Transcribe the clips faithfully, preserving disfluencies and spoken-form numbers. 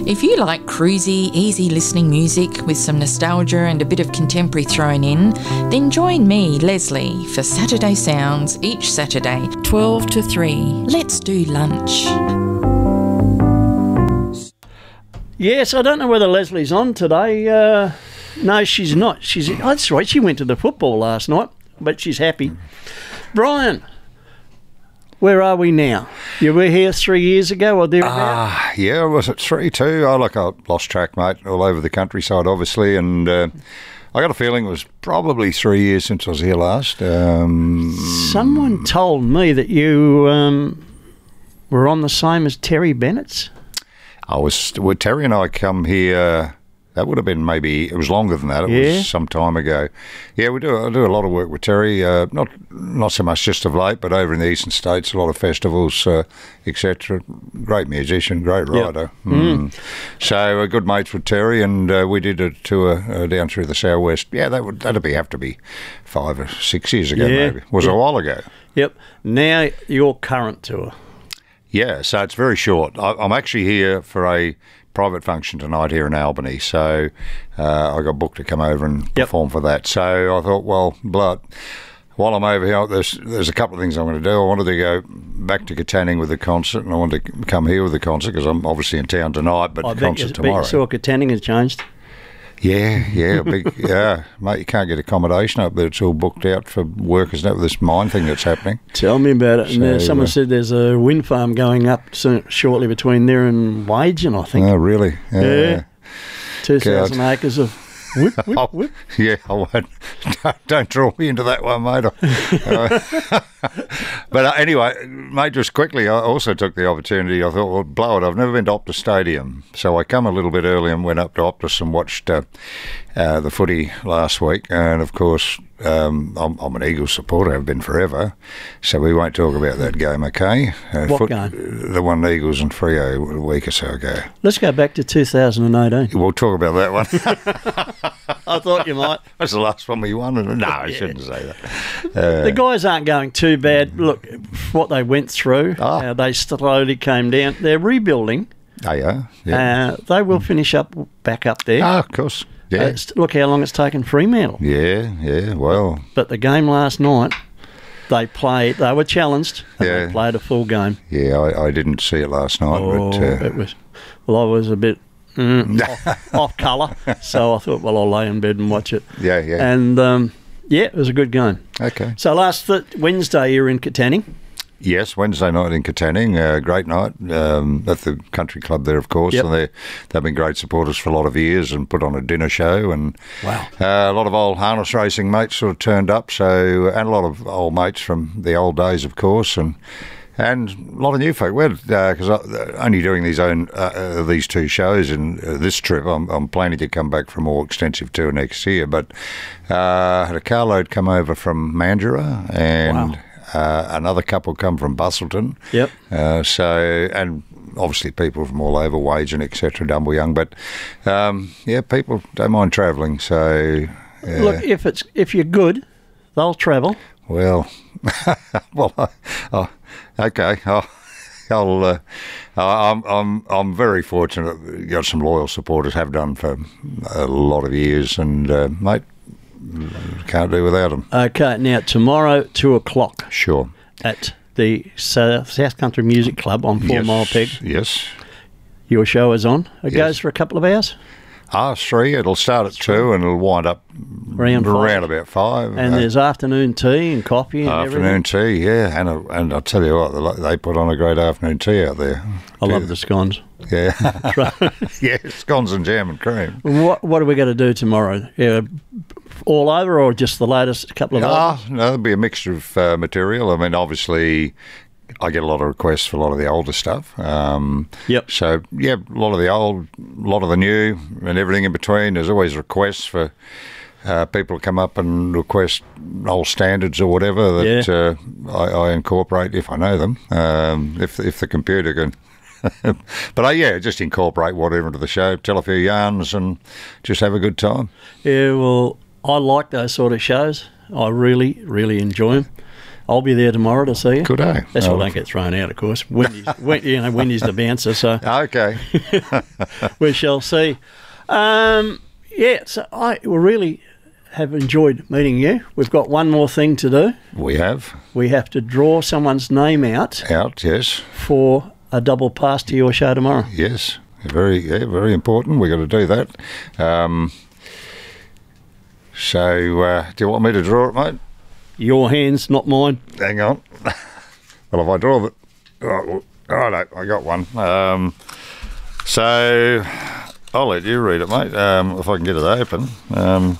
If you like cruisy, easy listening music with some nostalgia and a bit of contemporary thrown in, then join me, Leslie, for Saturday Sounds each Saturday, twelve to three. Let's do lunch. Yes, I don't know whether Leslie's on today. Uh, no, she's not. She's. Oh, that's right. She went to the football last night, but she's happy. Brian, where are we now? You were here three years ago or thereabouts? Ah, uh, yeah, was it three too? I like I lost track, mate, all over the countryside, obviously, and uh, I got a feeling it was probably three years since I was here last. Um, Someone told me that you um, were on the same as Terry Bennett's. I was, well, Terry and I come here, that would have been maybe, it was longer than that, it Yeah. was some time ago. Yeah, we do I do a lot of work with Terry, uh, not not so much just of late, but over in the eastern states, a lot of festivals, uh, et cetera. Great musician, great writer. Yep. Mm. Mm. So we're good mates with Terry, and uh, we did a tour uh, down through the southwest. Yeah, that would that'd be have to be five or six years ago, Yeah. maybe. It was Yeah. a while ago. Yep. Now your current tour. Yeah, so it's very short. I, I'm actually here for a private function tonight here in Albany, so uh, I got booked to come over and Yep. perform for that. So I thought, well, blood, while I'm over here, there's there's a couple of things I'm going to do. I wanted to go back to Katanning with the concert, and I wanted to come here with the concert because I'm obviously in town tonight, but I the bet concert you, tomorrow. bet you saw Katanning has changed. Yeah, yeah, big, yeah, mate. You can't get accommodation up there; it's all booked out for workers. Now with this mine thing that's happening. Tell me about it. And So, uh, someone uh, said there's a wind farm going up soon, shortly between there and Wagen, I think. Oh, really? Yeah. two thousand acres of whip, whip, Oh, whip. yeah, I won't. Don't, don't draw me into that one, mate. Uh, but uh, anyway, mate, just quickly, I also took the opportunity. I thought, well, blow it. I've never been to Optus Stadium, so I come a little bit early and went up to Optus and watched uh, uh, the footy last week. And of course, um, I'm, I'm an Eagles supporter. I've been forever, so we won't talk about that game, okay? Uh, What game? The one Eagles and Freo a week or so ago. Let's go back to two thousand eighteen. We'll talk about that one. I thought you might. That's the last one we won. No, I shouldn't say that. Uh, The guys aren't going too bad. Look, what they went through, Ah. how they slowly came down. They're rebuilding. oh, yeah. yeah. Uh, they will finish up back up there. Ah, of course. Yeah. Uh, it's- look how long it's taken Fremantle. yeah, yeah, well, But the game last night, they played. They were challenged. And Yeah. They played a full game. yeah, I, I didn't see it last night, Oh, but uh, it was. Well, I was a bit mm, off, off colour, so I thought, well, I'll lay in bed and watch it. yeah, yeah. And um, yeah, it was a good game. Okay. So last th- Wednesday, you were in Katanning. Yes, Wednesday night in Katanning, uh, great night um, at the country club there, of course. Yep. And they, they've been great supporters for a lot of years and put on a dinner show. And Wow. uh, a lot of old harness racing mates sort of turned up, so and a lot of old mates from the old days, of course, and and a lot of new folk. Well, because uh, only doing these own uh, uh, these two shows in uh, this trip, I'm, I'm planning to come back for a more extensive tour next year. But uh, had a carload come over from Mandurah and. Wow. Uh, another couple come from Bustleton. Yep. Uh, so, and obviously people from all over, Wagen, et cetera, Dumble Young. But, um, yeah, people don't mind travelling. So, uh, Look, if it's if you're good, they'll travel. well, well, I, oh, okay. I'll, I'll uh, I'm, I'm, I'm very fortunate. Got some loyal supporters, have done for a lot of years. And, uh, mate, can't do without them. Okay, now tomorrow, two o'clock Sure. at the South, South Country Music Club on Four yes, Mile Peg. Yes. Your show is on. It Yes. goes for a couple of hours. Ah, three. It'll start at two and it'll wind up Around five. around about five. And Uh, there's afternoon tea and coffee and afternoon tea, yeah. And a, and I'll tell you what, they they put on a great afternoon tea out there. everything. I love the scones. Yeah. yeah, scones and jam and cream. What What are we going to do tomorrow? Yeah, all over or just the latest couple of Ah, albums? no, there'll be a mixture of uh, material. I mean, obviously, I get a lot of requests for a lot of the older stuff. Um, Yep. So, yeah, a lot of the old, a lot of the new, and everything in between. There's always requests for uh, people to come up and request old standards or whatever that Yeah. uh, I, I incorporate if I know them. Um, if if the computer can. But uh, yeah, just incorporate whatever into the show, tell a few yarns, and just have a good time. Yeah, well, I like those sort of shows. I really, really enjoy them. I'll be there tomorrow to see you. Good day. That's why Oh. I don't get thrown out, of course. Wendy's, when, you know, Wendy's the bouncer, so Okay. we shall see. Um, yeah, so I really have enjoyed meeting you. We've got one more thing to do. We have. We have to draw someone's name out Out, yes. for a double pass to your show tomorrow. Yes. Very, yeah, very important. We've got to do that. Um, so, uh, do you want me to draw it, mate? Your hands, not mine. Hang on. Well, if I draw the... Oh, well, oh no, I got one. Um, so, I'll let you read it, mate, um, if I can get it open. Um,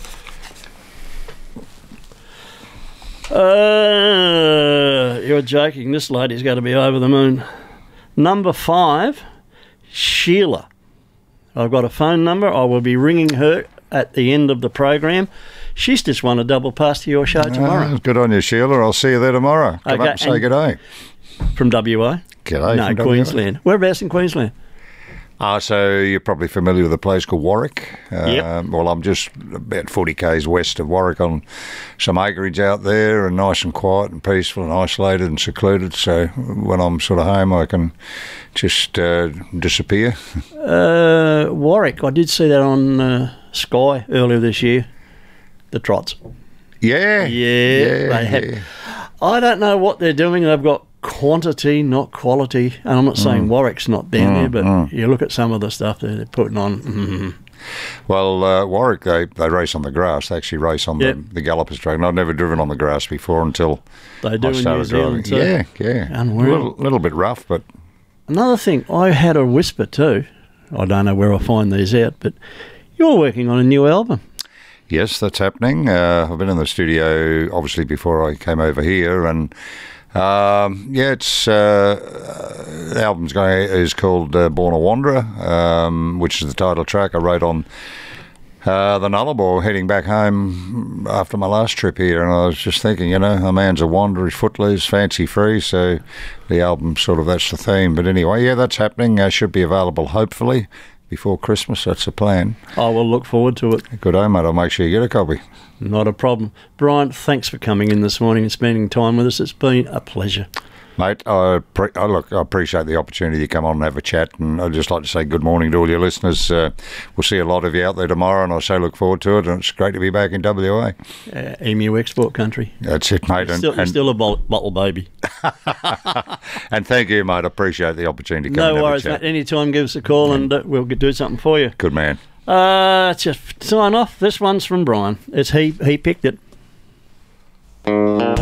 Uh, you're joking. This lady's going to be over the moon. Number five, Sheila. I've got a phone number. I will be ringing her at the end of the program. She's just won a double pass to your show tomorrow uh, good on you, Sheila. I'll see you there tomorrow. Come Okay, up and say and- good day. from W A. G'day No, from W A. Queensland. Whereabouts in Queensland? Ah, so you're probably familiar with a place called Warwick. Yep. Um, well, I'm just about forty k's west of Warwick on some acreage out there, and nice and quiet and peaceful and isolated and secluded. So when I'm sort of home, I can just uh, disappear. Uh, Warwick. I did see that on uh, Sky earlier this year. The trots. Yeah, Yeah, they have. yeah. I don't know what they're doing. They've got quantity, not quality. And I'm not saying Warwick's not down there, but you look at some of the stuff that they're putting on. Mm, Well, uh, Warwick, they, they race on the grass. They actually race on Yep. the, the Gallopers track. And I've never driven on the grass before until they do I in New started Zealand driving. too. Yeah, yeah. Unreal. A little, little bit rough, but Another thing, I had a whisper too. I don't know where I'll find these out, but you're working on a new album. yes, that's happening. Uh, I've been in the studio, obviously, before I came over here, and um, yeah, it's uh, uh, the album's going is called uh, Born a Wanderer, um, which is the title track I wrote on uh, the Nullarbor heading back home after my last trip here, and I was just thinking, you know, a man's a wanderer, he's footloose, fancy free, so the album sort of that's the theme. But anyway, yeah, that's happening. Uh, should be available hopefully before Christmas. That's the plan. I will look forward to it. Good day, mate. I'll make sure you get a copy. Not a problem. Brian, thanks for coming in this morning and spending time with us. It's been a pleasure. Mate, I, pre- I look. I appreciate the opportunity to come on and have a chat, and I'd just like to say good morning to all your listeners. Uh, we'll see a lot of you out there tomorrow, and I so look forward to it. And it's great to be back in W A. Uh, emu export country. That's it, mate. You're And, still, you're and, still a bottle, bottle baby. and thank you, mate. I appreciate the opportunity to come No and have worries, a chat. mate. Anytime, give us a call and uh, we'll do something for you. Good man. Uh, just sign off. This one's from Brian. It's he. He picked it.